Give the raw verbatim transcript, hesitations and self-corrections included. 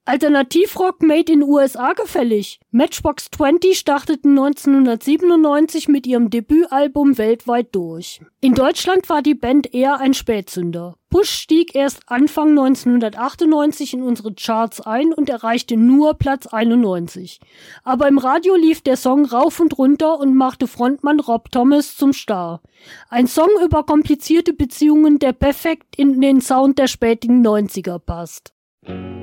Alternativrock made in U S A gefällig. Matchbox zwanzig starteten neunzehnhundertsiebenundneunzig mit ihrem Debütalbum weltweit durch. In Deutschland war die Band eher ein Spätzünder. Push stieg erst Anfang neunzehnhundertachtundneunzig in unsere Charts ein und erreichte nur Platz einundneunzig. Aber im Radio lief der Song rauf und runter und machte Frontmann Rob Thomas zum Star. Ein Song über komplizierte Beziehungen, der perfekt in den Sound der späten neunziger passt.